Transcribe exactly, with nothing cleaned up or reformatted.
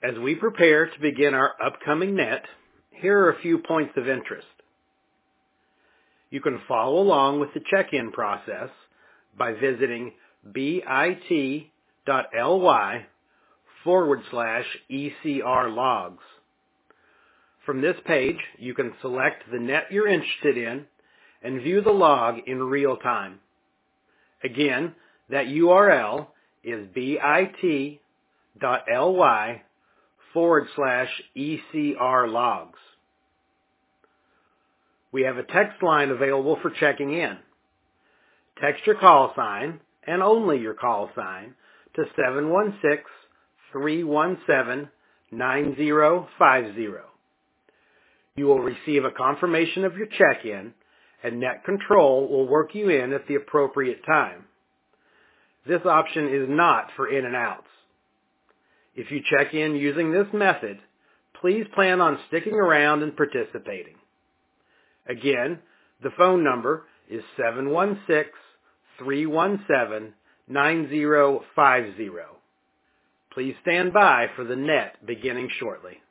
As we prepare to begin our upcoming net, here are a few points of interest. You can follow along with the check-in process by visiting bit.ly forward slash ECR logs. From this page, you can select the net you're interested in and view the log in real time. Again, that U R L is bit.ly forward slash ECR logs. We have a text line available for checking in. Text your call sign, and only your call sign, to seven one six, three one seven, nine zero five zero. You will receive a confirmation of your check-in, and Net Control will work you in at the appropriate time. This option is not for in and outs. If you check in using this method, please plan on sticking around and participating. Again, the phone number is seven one six, three one seven, nine zero five zero. Please stand by for the net beginning shortly.